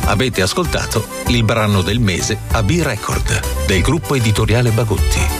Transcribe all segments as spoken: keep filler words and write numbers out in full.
Avete ascoltato il brano del mese a B-Record del gruppo editoriale Bagutti.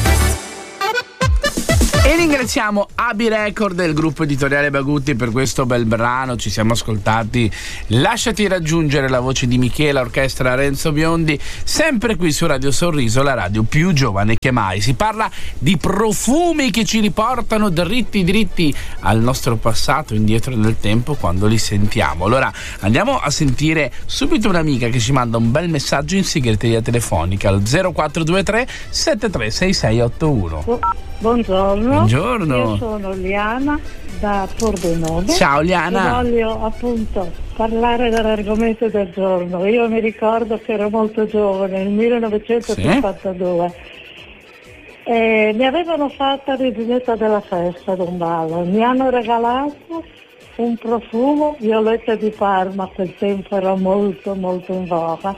E ringraziamo A B Record del gruppo editoriale Bagutti per questo bel brano. Ci siamo ascoltati Lasciati raggiungere, la voce di Michela, orchestra Renzo Biondi, sempre qui su Radio Sorriso, la radio più giovane che mai. Si parla di profumi che ci riportano dritti dritti al nostro passato, indietro nel tempo, quando li sentiamo. Allora andiamo a sentire subito un'amica che ci manda un bel messaggio in segreteria telefonica al zero quattro due tre sette tre sei sei otto uno. Buongiorno. Buongiorno. Io sono Liana da Pordenone. Ciao Liana. E voglio appunto parlare dell'argomento del giorno. Io mi ricordo che ero molto giovane, nel millenovecentocinquantadue. Sì? E mi avevano fatta reginetta della festa ad un ballo. Mi hanno regalato un profumo violetta di Parma, a quel tempo era molto molto in voga,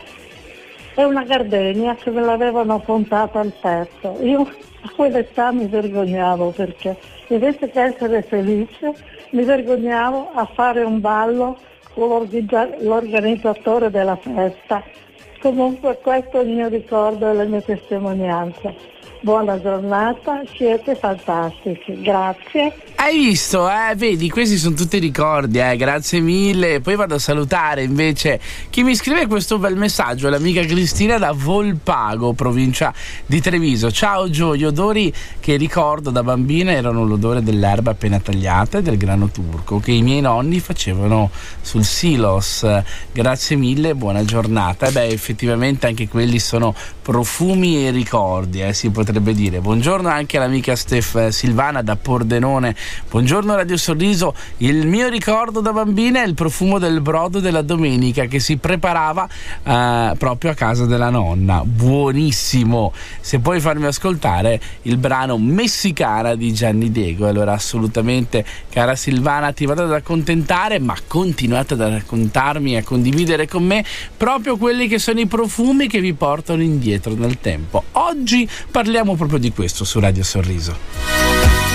e una gardenia che me l'avevano puntata al petto. Io a quell'età mi vergognavo, perché invece che essere felice mi vergognavo a fare un ballo con l'organizzatore della festa. Comunque questo è il mio ricordo e le mie testimonianze. Buona giornata, siete fantastici, grazie. Hai visto, eh? Vedi, questi sono tutti ricordi, eh? Grazie mille. Poi vado a salutare invece chi mi scrive questo bel messaggio, l'amica Cristina da Volpago, provincia di Treviso. Ciao Gio, gli odori che ricordo da bambina erano l'odore dell'erba appena tagliata e del grano turco che i miei nonni facevano sul silos. Grazie mille, buona giornata. E beh, effettivamente anche quelli sono profumi e ricordi, eh? Si potrebbe dire. Buongiorno anche all'amica Steph Silvana da Pordenone. Buongiorno Radio Sorriso. Il mio ricordo da bambina è il profumo del brodo della domenica che si preparava eh, proprio a casa della nonna. Buonissimo. Se puoi farmi ascoltare il brano Messicana di Gianni Diego, allora assolutamente, cara Silvana, ti vado ad accontentare, ma continuate ad raccontarmi e a condividere con me proprio quelli che sono i profumi che vi portano indietro nel tempo. Oggi parliamo proprio di questo su Radio Sorriso.